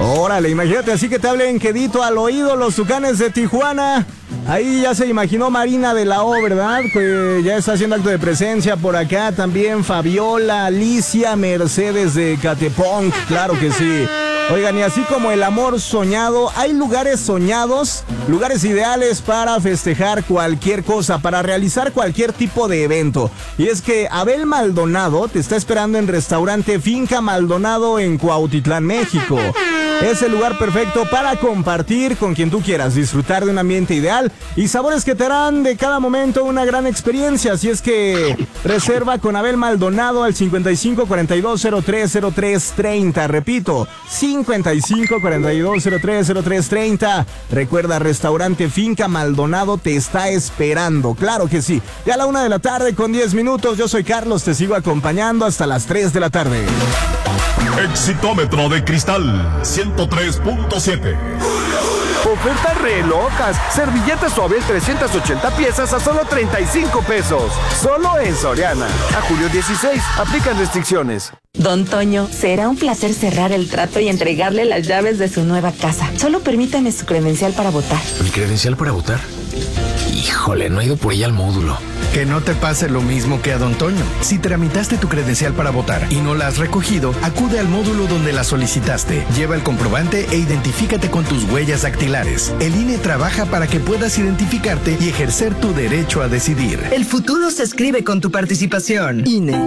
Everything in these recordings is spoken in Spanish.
Órale, imagínate así que te hablen quedito al oído los Tucanes de Tijuana. Ahí ya se imaginó Marina de la O, ¿verdad? Que ya está haciendo acto de presencia por acá. También Fabiola, Alicia, Mercedes de Catepong, claro que sí. Oigan, y así como el amor soñado, hay lugares soñados, lugares ideales para festejar cualquier cosa, para realizar cualquier tipo de evento. Y es que Abel Maldonado te está esperando en restaurante Finca Maldonado en Cuautitlán, México. Es el lugar perfecto para compartir con quien tú quieras, disfrutar de un ambiente ideal y sabores que te harán de cada momento una gran experiencia. Así es que reserva con Abel Maldonado al 55 42 03 03 30. Repito, 55 42 03 03 30. Recuerda, restaurante Finca Maldonado te está esperando. Claro que sí. Ya a la 1 de la tarde con 10 minutos. Yo soy Carlos, te sigo acompañando hasta las 3 de la tarde. Exitómetro de cristal 103.7. Ofertas re locas. Servilletas Suabel 380 piezas a solo 35 pesos. Solo en Soriana. A julio 16. Aplican restricciones. Don Toño, será un placer cerrar el trato y entregarle las llaves de su nueva casa. Solo permítame su credencial para votar. ¿Mi credencial para votar? Híjole, no he ido por ella al módulo. Que no te pase lo mismo que a Don Toño. Si tramitaste tu credencial para votar y no la has recogido, acude al módulo donde la solicitaste. Lleva el comprobante e identifícate con tus huellas dactilares. El INE trabaja para que puedas identificarte y ejercer tu derecho a decidir. El futuro se escribe con tu participación. INE.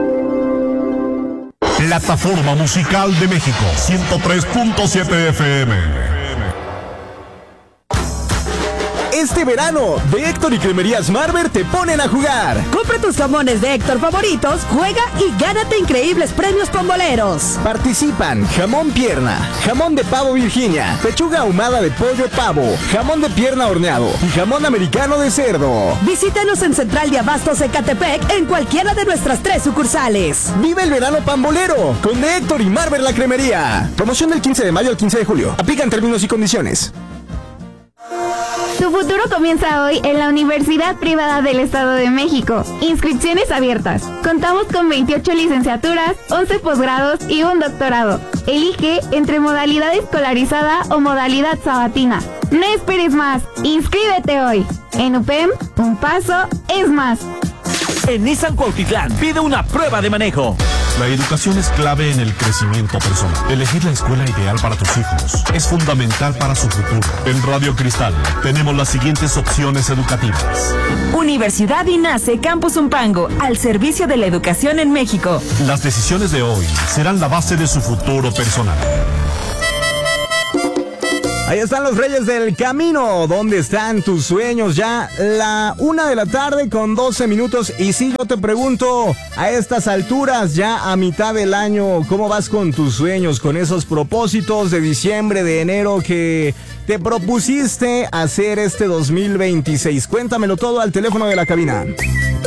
Plataforma Musical de México 103.7 FM. Este verano, de Héctor y Cremerías Marber te ponen a jugar. Compra tus jamones de Héctor favoritos, juega y gánate increíbles premios pomboleros. Participan jamón pierna, jamón de pavo Virginia, pechuga ahumada de pollo pavo, jamón de pierna horneado y jamón americano de cerdo. Visítanos en Central de Abastos Ecatepec en cualquiera de nuestras 3 sucursales. Vive el verano pambolero con de Héctor y Marber la Cremería. Promoción del 15 de mayo al 15 de julio. Aplican términos y condiciones. Tu futuro comienza hoy en la Universidad Privada del Estado de México. Inscripciones abiertas. Contamos con 28 licenciaturas, 11 posgrados y un doctorado. Elige entre modalidad escolarizada o modalidad sabatina. No esperes más. Inscríbete hoy. En UPEM, un paso es más. En Nissan Cuautitlán, pide una prueba de manejo. La educación es clave en el crecimiento personal. Elegir la escuela ideal para tus hijos es fundamental para su futuro. En Radio Cristal tenemos las siguientes opciones educativas. Universidad INACE Campus Umpango, al servicio de la educación en México. Las decisiones de hoy serán la base de su futuro personal. Ahí están los Reyes del Camino. ¿Dónde están tus sueños? Ya la 1 de la tarde con 12 minutos. Y si yo te pregunto, a estas alturas, ya a mitad del año, ¿cómo vas con tus sueños? Con esos propósitos de diciembre, de enero que te propusiste hacer este 2026. Cuéntamelo todo al teléfono de la cabina.